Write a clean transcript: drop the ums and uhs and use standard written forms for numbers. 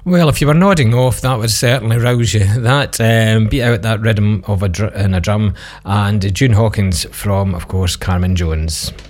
Well, if you were nodding off, that would certainly rouse you. That beat out that rhythm of in a drum, and June Hawkins from, of course, Carmen Jones.